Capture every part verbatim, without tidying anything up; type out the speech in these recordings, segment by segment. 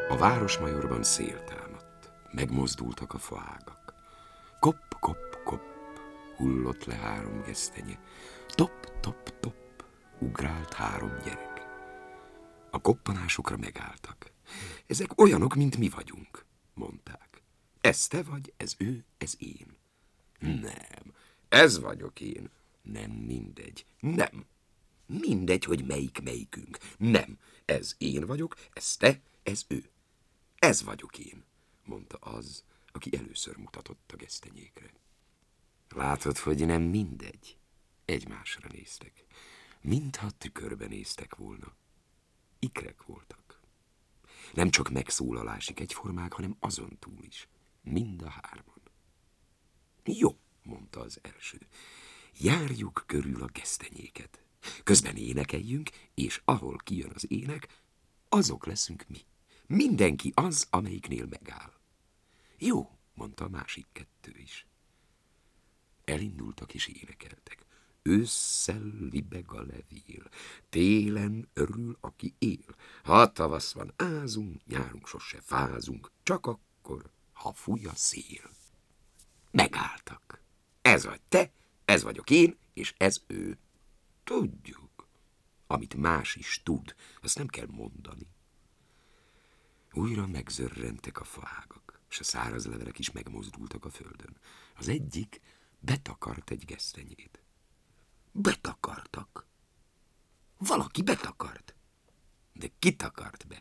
A városmajorban szél támadt, megmozdultak a faágak. Kopp, kopp, kopp, hullott le három gesztenye. Top, top, top, ugrált három gyerek. A koppanásokra megálltak. Ezek olyanok, mint mi vagyunk, mondták. Ez te vagy, ez ő, ez én. Nem, ez vagyok én. Nem mindegy, nem. Mindegy, hogy melyik melyikünk. Nem, ez én vagyok, ez te, ez ő. Ez vagyok én, mondta az, aki először mutatott a gesztenyékre. Látod, hogy nem mindegy? Egymásra néztek, mintha tükörbe néztek volna. Ikrek voltak. Nem csak megszólalásig egyformák, hanem azon túl is. Mind a hárman. Jó, mondta az első. Járjuk körül a gesztenyéket. Közben énekeljünk, és ahol kijön az ének, azok leszünk mi. Mindenki az, amelyiknél megáll. Jó, mondta a másik kettő is. Elindultak és énekeltek. Ősszel libeg a levél, télen örül, aki él. Ha tavasz van, ázunk, nyárunk sose fázunk, csak akkor, ha fúj a szél. Megálltak. Ez vagy te, ez vagyok én, és ez ő. Tudjuk. Amit más is tud, azt nem kell mondani. Újra megzörrentek a faágak, és a száraz levelek is megmozdultak a földön. Az egyik betakart egy gesztenyét. Betakartak. Valaki betakart. De ki takart be?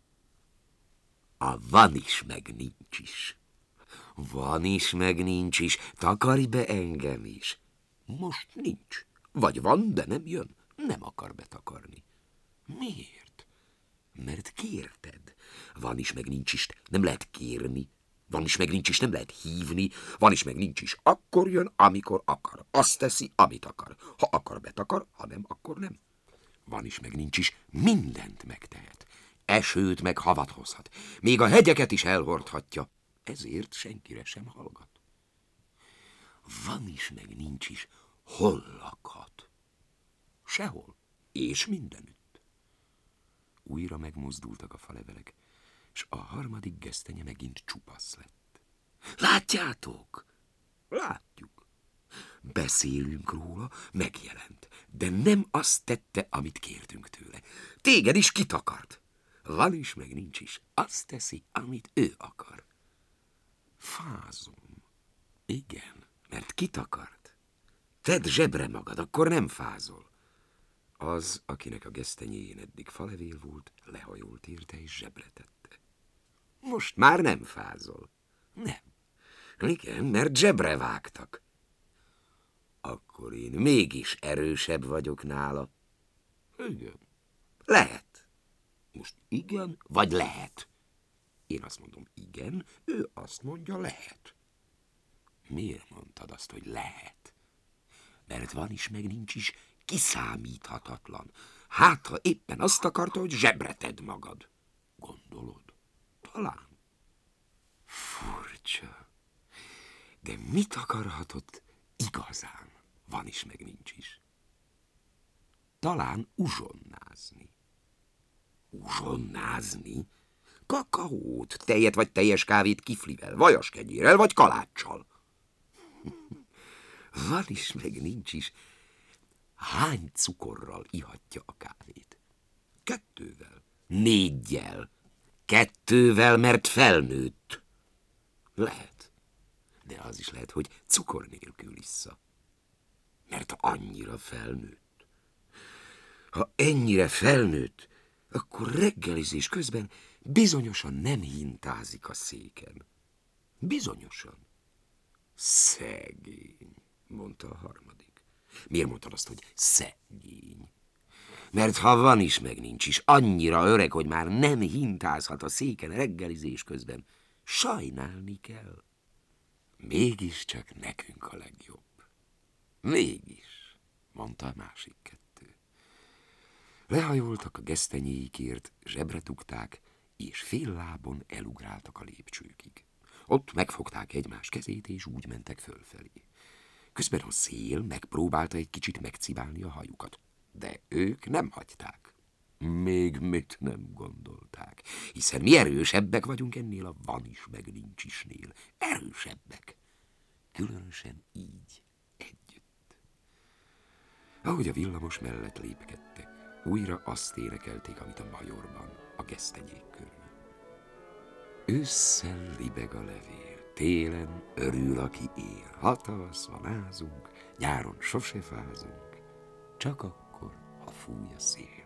A van is, meg nincs is. Van is, meg nincs is. Takarj be engem is. Most nincs. Vagy van, de nem jön. Nem akar betakarni. Miért? Mert kérted. Van is, meg nincs is. Nem lehet kérni. Van is, meg nincs is, nem lehet hívni. Van is, meg nincs is. Akkor jön, amikor akar. Azt teszi, amit akar. Ha akar, betakar, ha nem, akkor nem. Van is, meg nincs is. Mindent megtehet. Esőt meg havat hozhat. Még a hegyeket is elhordhatja. Ezért senkire sem hallgat. Van is, meg nincs is. Hol lakhat? Sehol. És mindenütt. Újra megmozdultak a falevelek, és a harmadik gesztenye megint csupasz lett. Látjátok? Látjuk. Beszélünk róla, megjelent, de nem azt tette, amit kértünk tőle. Téged is kitakart. Van is, meg nincs is. Azt teszi, amit ő akar. Fázom. Igen, mert kitakart. Tedd zsebre magad, akkor nem fázol. Az, akinek a gesztenyéjén eddig falevél volt, lehajolt érte és zsebre tette. Most már nem fázol. Nem. Igen, mert zsebre vágtak. Akkor én mégis erősebb vagyok nála. Igen. Lehet. Most igen, vagy lehet? Én azt mondom igen, ő azt mondja lehet. Miért mondtad azt, hogy lehet? Mert van is, meg nincs is, kiszámíthatatlan. Hát, ha éppen azt akarta, hogy zsebre tedd magad. Gondolod? Talán. Furcsa. De mit akarhatott igazán? Van is, meg nincs is. Talán uzsonnázni. Uzsonnázni? Kakaót, tejet vagy teljes kávét kiflivel, vajaskenyérrel vagy kaláccsal. Van is, meg nincs is. Hány cukorral ihatja a kávét? Kettővel. Négyel. Kettővel, mert felnőtt. Lehet. De az is lehet, hogy cukor nélkül issza. Mert annyira felnőtt. Ha ennyire felnőtt, akkor reggelizés közben bizonyosan nem hintázik a széken. Bizonyosan. Szegény, mondta a harmadik. Miért mondtad azt, hogy szegény? Mert ha van is, meg nincs is, annyira öreg, hogy már nem hintázhat a széken reggelizés közben, sajnálni kell. Mégiscsak nekünk a legjobb. Mégis, mondta a másik kettő. Lehajoltak a gesztenyéikért, zsebre dugták, és fél lábon elugráltak a lépcsőkig. Ott megfogták egymás kezét, és úgy mentek fölfelé. Közben a szél megpróbálta egy kicsit megcibálni a hajukat, de ők nem hagyták. Még mit nem gondolták, hiszen mi erősebbek vagyunk ennél a van is, meg nincs isnél. Erősebbek. Különösen így, együtt. Ahogy a villamos mellett lépkedtek, újra azt énekelték, amit a majorban, a gesztenyék körül. Ősszel libeg a levél, télen örül, aki él. Ha tavasz van, ázunk, nyáron sose fázunk, csak akkor, ha fúj a szél.